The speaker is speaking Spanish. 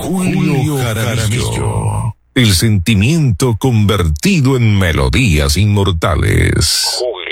Julio Jaramillo. El sentimiento convertido en melodías inmortales.